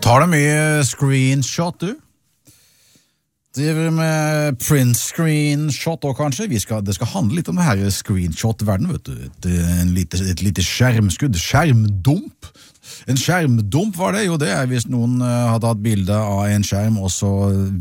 Tar du mye screenshot, du? Driver med print screenshot også, kanskje? Det skal handle litt om det her screenshot-verden, vet du. Et lite skjermskudd, skjermdump. En skjermdump var det, jo det hvis noen hadde hatt bilde av en skjerm, og så